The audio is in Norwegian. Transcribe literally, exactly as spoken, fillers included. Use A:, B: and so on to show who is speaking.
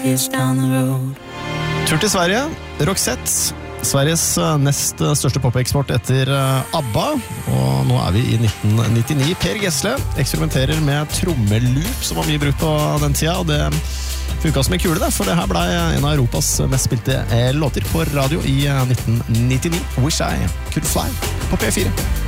A: years down the road.
B: Tur til Sverige, Roxette, Sveriges nest største popeksport etter ABBA, og nå er vi i nitten nittini. Per Gessle eksperimenterer med trommeloop, som var mye brukt på den tida, og det funket som en kule, for det her ble en av Europas mest spilte låter på radio i nitten nittini. Wish I Could Fly på P fire.